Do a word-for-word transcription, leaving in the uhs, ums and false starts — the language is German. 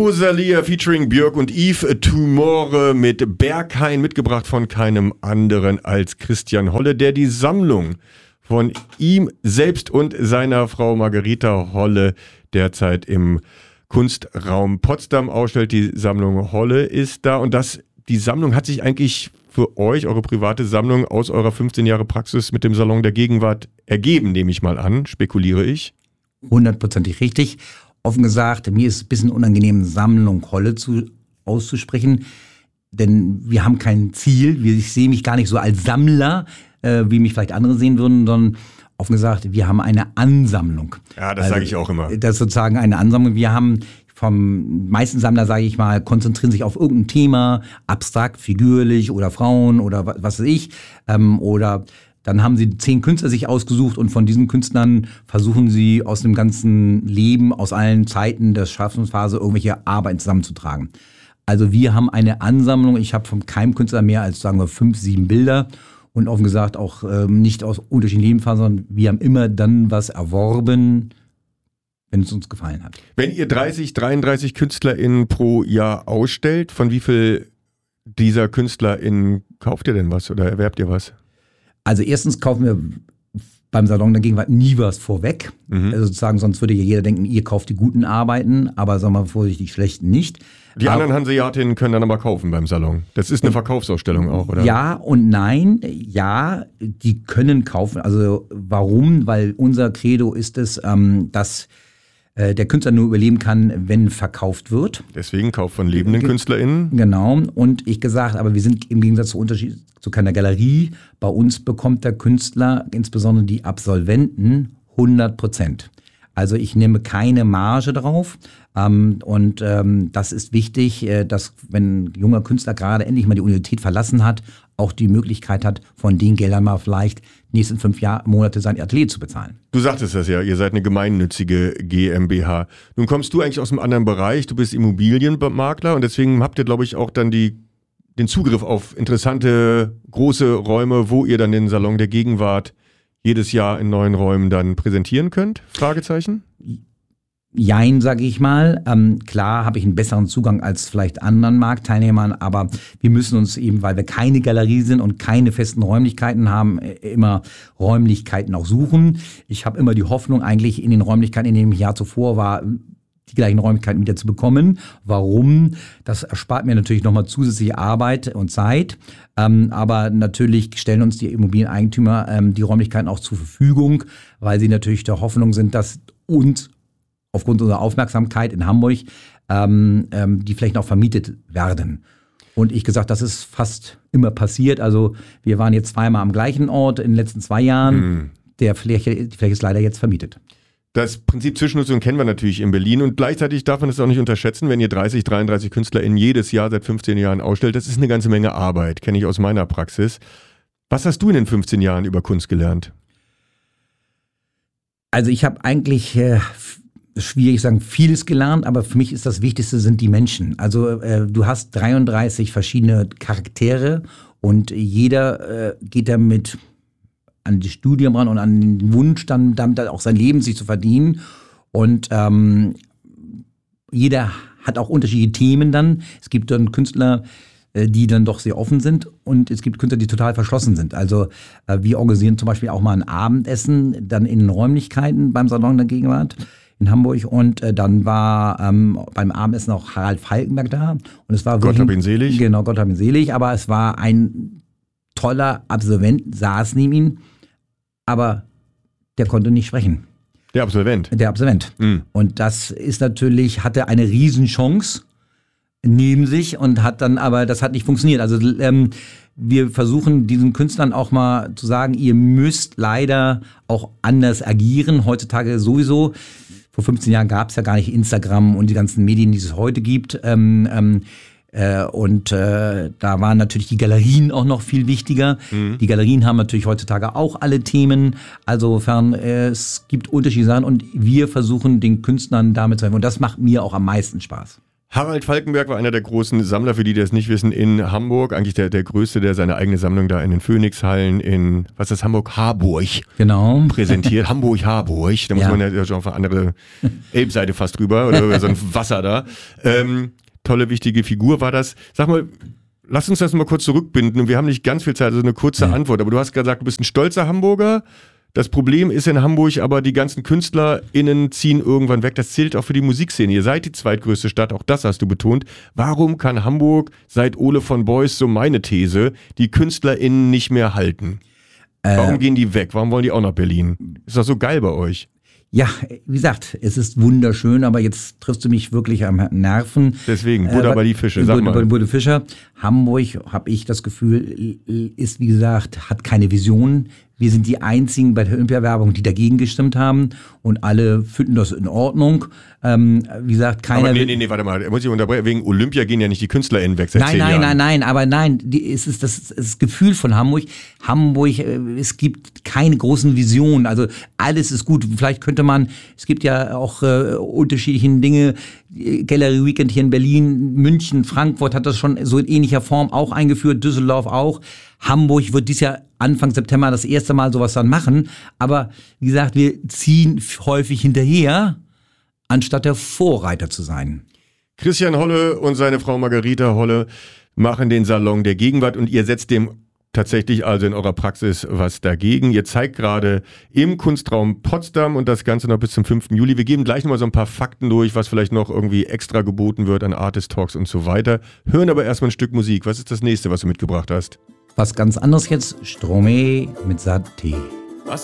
Rosalia featuring Björk und Yves Tumore mit Berghain, mitgebracht von keinem anderen als Christian Holle, der die Sammlung von ihm selbst und seiner Frau Margarita Holle derzeit im Kunstraum Potsdam ausstellt. Die Sammlung Holle ist da und das, die Sammlung hat sich eigentlich für euch, eure private Sammlung aus eurer fünfzehn Jahre Praxis mit dem Salon der Gegenwart ergeben, nehme ich mal an, spekuliere ich. Hundertprozentig richtig. Offen gesagt, mir ist es ein bisschen unangenehm, Sammlung Holle zu, auszusprechen, denn wir haben kein Ziel. Ich sehe mich gar nicht so als Sammler, äh, wie mich vielleicht andere sehen würden, sondern offen gesagt, wir haben eine Ansammlung. Ja, das also, sage ich auch immer. Das ist sozusagen eine Ansammlung. Wir haben vom meisten Sammler, sage ich mal, konzentrieren sich auf irgendein Thema, abstrakt, figürlich oder Frauen oder was weiß ich, ähm, oder dann haben sie zehn Künstler sich ausgesucht und von diesen Künstlern versuchen sie aus dem ganzen Leben, aus allen Zeiten der Schaffensphase irgendwelche Arbeiten zusammenzutragen. Also wir haben eine Ansammlung, ich habe von keinem Künstler mehr als, sagen wir, fünf, sieben Bilder und offen gesagt auch ähm, nicht aus unterschiedlichen Lebensphasen, sondern wir haben immer dann was erworben, wenn es uns gefallen hat. Wenn ihr dreißig, dreiunddreißig KünstlerInnen pro Jahr ausstellt, von wie viel dieser KünstlerInnen kauft ihr denn was oder erwerbt ihr was? Also erstens kaufen wir beim Salon der Gegenwart nie was vorweg. Mhm. Also sozusagen, sonst würde ja jeder denken, ihr kauft die guten Arbeiten, aber sagen wir mal vorsichtig, die schlechten nicht. Die aber, anderen Hanseatinnen können dann aber kaufen beim Salon. Das ist eine Verkaufsausstellung auch, oder? Ja und nein. Ja, die können kaufen. Also warum? Weil unser Credo ist es, ähm, dass äh, der Künstler nur überleben kann, wenn verkauft wird. Deswegen Kauf von lebenden Ge- KünstlerInnen. Genau. Und ich gesagt, aber wir sind im Gegensatz zu Unterschied zu keiner Galerie. Bei uns bekommt der Künstler, insbesondere die Absolventen, hundert Prozent. Also ich nehme keine Marge drauf. Ähm, und ähm, das ist wichtig, äh, dass wenn ein junger Künstler gerade endlich mal die Universität verlassen hat, auch die Möglichkeit hat, von den Geldern mal vielleicht die nächsten fünf Jahr, Monate sein Atelier zu bezahlen. Du sagtest das ja, ihr seid eine gemeinnützige GmbH. Nun kommst du eigentlich aus einem anderen Bereich, du bist Immobilienmakler und deswegen habt ihr, glaube ich, auch dann die, den Zugriff auf interessante, große Räume, wo ihr dann den Salon der Gegenwart jedes Jahr in neuen Räumen dann präsentieren könnt? Fragezeichen? Jein, sage ich mal. Ähm, klar habe ich einen besseren Zugang als vielleicht anderen Marktteilnehmern, aber wir müssen uns eben, weil wir keine Galerie sind und keine festen Räumlichkeiten haben, immer Räumlichkeiten auch suchen. Ich habe immer die Hoffnung eigentlich in den Räumlichkeiten, in denen ich Jahr zuvor war, die gleichen Räumlichkeiten wieder zu bekommen. Warum? Das erspart mir natürlich nochmal zusätzliche Arbeit und Zeit. Ähm, aber natürlich stellen uns die Immobilieneigentümer ähm, die Räumlichkeiten auch zur Verfügung, weil sie natürlich der Hoffnung sind, dass uns aufgrund unserer Aufmerksamkeit in Hamburg ähm, ähm, die Flächen auch vermietet werden. Und ich gesagt, das ist fast immer passiert. Also wir waren jetzt zweimal am gleichen Ort in den letzten zwei Jahren. Hm. Der Fläche, die Fläche ist leider jetzt vermietet. Das Prinzip Zwischennutzung kennen wir natürlich in Berlin und gleichzeitig darf man es auch nicht unterschätzen, wenn ihr dreißig, dreiunddreißig KünstlerInnen jedes Jahr seit fünfzehn Jahren ausstellt. Das ist eine ganze Menge Arbeit, kenne ich aus meiner Praxis. Was hast du in den fünfzehn Jahren über Kunst gelernt? Also ich habe eigentlich, äh, schwierig sagen, vieles gelernt, aber für mich ist das Wichtigste sind die Menschen. Also äh, du hast dreiunddreißig verschiedene Charaktere und jeder äh, geht damit an die Studium ran und an den Wunsch, dann damit auch sein Leben sich zu verdienen. Und ähm, jeder hat auch unterschiedliche Themen dann. Es gibt dann Künstler, äh, die dann doch sehr offen sind und es gibt Künstler, die total verschlossen sind. Also äh, wir organisieren zum Beispiel auch mal ein Abendessen dann in den Räumlichkeiten beim Salon der Gegenwart in Hamburg und äh, dann war ähm, beim Abendessen auch Harald Falkenberg da. Und es war Gott hab ihn selig. Genau, Gott hab ihn selig, aber es war ein toller Absolvent, saß neben ihm. Aber der konnte nicht sprechen. Der Absolvent? Der Absolvent. Mhm. Und das ist natürlich, hatte eine Riesenchance neben sich und hat dann, aber das hat nicht funktioniert. Also ähm, wir versuchen diesen Künstlern auch mal zu sagen, ihr müsst leider auch anders agieren. Heutzutage sowieso. Vor fünfzehn Jahren gab es ja gar nicht Instagram und die ganzen Medien, die es heute gibt. Ähm, ähm, Und äh, da waren natürlich die Galerien auch noch viel wichtiger. Mhm. Die Galerien haben natürlich heutzutage auch alle Themen. Also insofern, äh, es gibt unterschiedliche Sachen und wir versuchen den Künstlern damit zu helfen. Und das macht mir auch am meisten Spaß. Harald Falkenberg war einer der großen Sammler, für die, die das nicht wissen, in Hamburg. Eigentlich der, der Größte, der seine eigene Sammlung da in den Phoenixhallen in, was ist das, Hamburg-Harburg genau. präsentiert. Hamburg-Harburg, da muss ja. man ja schon auf eine andere Elbseite fast drüber oder über so ein Wasser da. Ähm, tolle, wichtige Figur war das. Sag mal, lass uns das mal kurz zurückbinden. Wir haben nicht ganz viel Zeit, also eine kurze ja. Antwort. Aber du hast gesagt, du bist ein stolzer Hamburger. Das Problem ist in Hamburg, aber die ganzen KünstlerInnen ziehen irgendwann weg. Das zählt auch für die Musikszene. Ihr seid die zweitgrößte Stadt, auch das hast du betont. Warum kann Hamburg seit Ole von Beuys, so meine These, die KünstlerInnen nicht mehr halten? Äh, Warum gehen die weg? Warum wollen die auch nach Berlin? Ist das so geil bei euch? Ja, wie gesagt, es ist wunderschön, aber jetzt triffst du mich wirklich am Nerven. Deswegen, Buddha äh, bei die Fische, sag Buddha, mal. Buddha Fischer. Hamburg, habe ich das Gefühl, ist, wie gesagt, hat keine Vision. Wir sind die einzigen bei der Olympiawerbung, die dagegen gestimmt haben und alle finden das in Ordnung. Ähm, wie gesagt, keiner... Aber nee, nee, nee, warte mal, muss ich unterbrechen, wegen Olympia gehen ja nicht die KünstlerInnen weg seit nein, zehn nein, Jahren. Nein, nein, nein, aber nein, die, es ist das, das Gefühl von Hamburg. Hamburg, es gibt keine großen Visionen, also alles ist gut. Vielleicht könnte man, es gibt ja auch äh, unterschiedliche Dinge, Gallery Weekend hier in Berlin, München, Frankfurt hat das schon so in ähnlicher Form auch eingeführt, Düsseldorf auch. Hamburg wird dieses Jahr Anfang September das erste Mal sowas dann machen. Aber wie gesagt, wir ziehen häufig hinterher, anstatt der Vorreiter zu sein. Christian Holle und seine Frau Margarita Holle machen den Salon der Gegenwart und ihr setzt dem tatsächlich also in eurer Praxis was dagegen. Ihr zeigt gerade im Kunstraum Potsdam und das Ganze noch bis zum fünften Juli. Wir geben gleich nochmal so ein paar Fakten durch, was vielleicht noch irgendwie extra geboten wird an Artist Talks und so weiter. Hören aber erstmal ein Stück Musik. Was ist das nächste, was du mitgebracht hast? Was ganz anderes jetzt, Stromae mit Saté.